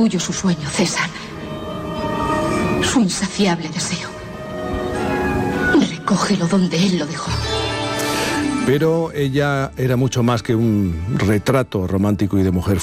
tuyo su sueño, César. Su insaciable deseo. Recógelo donde él lo dejó. Pero ella era mucho más que un retrato romántico y de mujer